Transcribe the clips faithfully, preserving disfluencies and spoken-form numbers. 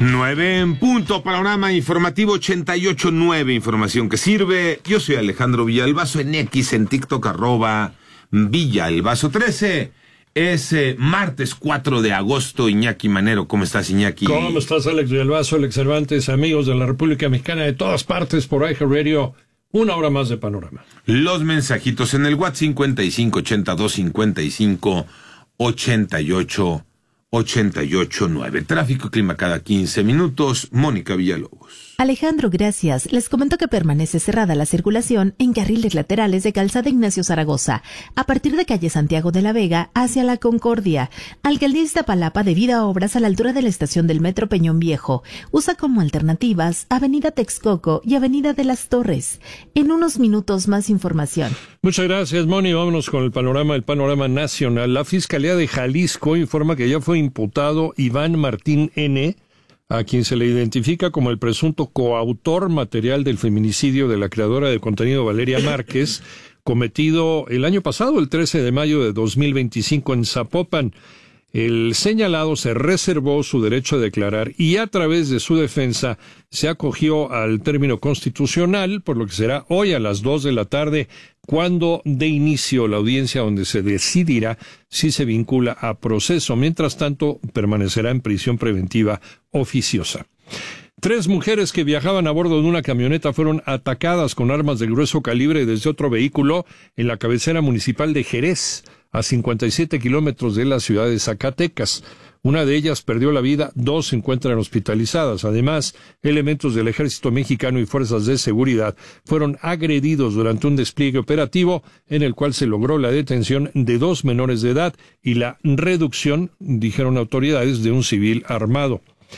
Nueve en punto, panorama informativo ochenta y ocho nueve, información que sirve. Yo soy Alejandro Villalbazo, en X, en TikTok, arroba Villalbazo trece. Es eh, martes cuatro de agosto. Iñaki Manero, ¿cómo estás, Iñaki? ¿Cómo estás, Alex Villalbazo, Alex Cervantes, amigos de la República Mexicana de todas partes por iHeartRadio? Una hora más de panorama. Los mensajitos en el WhatsApp cincuenta y cinco ochenta y dos cincuenta y cinco ochenta y ocho ochenta y ocho nueve. Tráfico y clima cada quince minutos. Mónica Villalobos. Alejandro, gracias. Les comento que permanece cerrada la circulación en carriles laterales de Calzada Ignacio Zaragoza, a partir de calle Santiago de la Vega hacia La Concordia. Alcaldía de Iztapalapa, debido a obras a la altura de la estación del Metro Peñón Viejo, usa como alternativas Avenida Texcoco y Avenida de las Torres. En unos minutos más información. Muchas gracias, Moni. Vámonos con el panorama, el panorama nacional. La Fiscalía de Jalisco informa que ya fue imputado Iván Martín N., a quien se le identifica como el presunto coautor material del feminicidio de la creadora de contenido Valeria Márquez, cometido el año pasado, el trece de mayo de dos mil veinticinco en Zapopan. El señalado se reservó su derecho a declarar y a través de su defensa se acogió al término constitucional, por lo que será hoy a las dos de la tarde cuando dé inicio la audiencia donde se decidirá si se vincula a proceso. Mientras tanto, permanecerá en prisión preventiva oficiosa. Tres mujeres que viajaban a bordo de una camioneta fueron atacadas con armas de grueso calibre desde otro vehículo en la cabecera municipal de Jerez, a cincuenta y siete kilómetros de la ciudad de Zacatecas. Una de ellas perdió la vida, dos se encuentran hospitalizadas. Además, elementos del Ejército Mexicano y fuerzas de seguridad fueron agredidos durante un despliegue operativo en el cual se logró la detención de dos menores de edad y la reducción, dijeron autoridades, de un civil armado.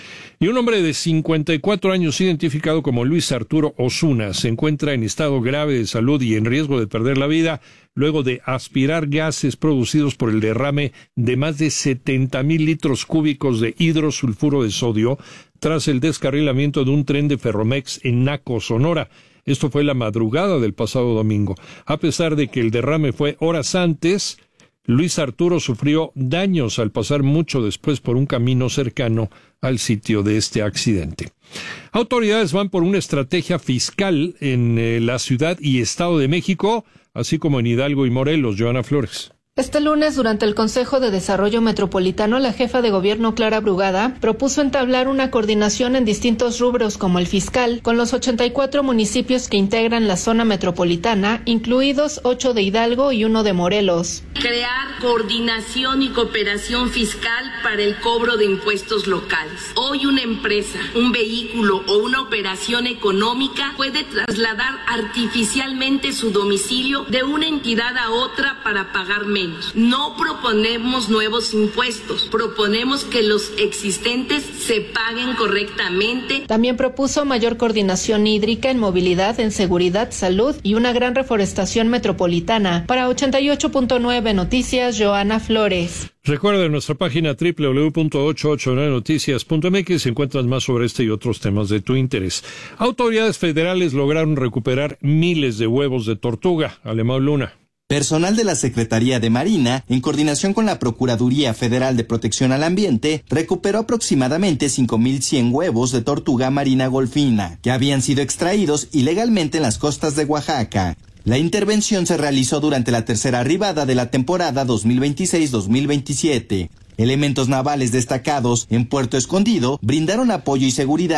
Y un hombre de cincuenta y cuatro años, identificado como Luis Arturo Osuna, se encuentra en estado grave de salud y en riesgo de perder la vida luego de aspirar gases producidos por el derrame de más de setenta mil litros cúbicos de hidrosulfuro de sodio tras el descarrilamiento de un tren de Ferromex en Naco, Sonora. Esto fue la madrugada del pasado domingo. A pesar de que el derrame fue horas antes, Luis Arturo sufrió daños al pasar mucho después por un camino cercano al sitio de este accidente. Autoridades van por una estrategia fiscal en eh, la Ciudad y Estado de México, así como en Hidalgo y Morelos. Joana Flores. Este lunes, durante el Consejo de Desarrollo Metropolitano, la jefa de gobierno, Clara Brugada, propuso entablar una coordinación en distintos rubros como el fiscal, con los ochenta y cuatro municipios que integran la zona metropolitana, incluidos ocho de Hidalgo y uno de Morelos. Crear coordinación y cooperación fiscal para el cobro de impuestos locales. Hoy una empresa, un vehículo o una operación económica puede trasladar artificialmente su domicilio de una entidad a otra para pagar menos. No proponemos nuevos impuestos, proponemos que los existentes se paguen correctamente. También propuso mayor coordinación hídrica en movilidad, en seguridad, salud y una gran reforestación metropolitana. Para ochenta y ocho punto nueve Noticias, Joana Flores. Recuerda en nuestra página doble u doble u doble u punto ochocientos ochenta y nueve noticias punto m x encuentras más sobre este y otros temas de tu interés. Autoridades federales lograron recuperar miles de huevos de tortuga. Alemão Luna. Personal de la Secretaría de Marina, en coordinación con la Procuraduría Federal de Protección al Ambiente, recuperó aproximadamente cinco mil cien huevos de tortuga marina golfina, que habían sido extraídos ilegalmente en las costas de Oaxaca. La intervención se realizó durante la tercera arribada de la temporada dos mil veintiséis dos mil veintisiete. Elementos navales destacados en Puerto Escondido brindaron apoyo y seguridad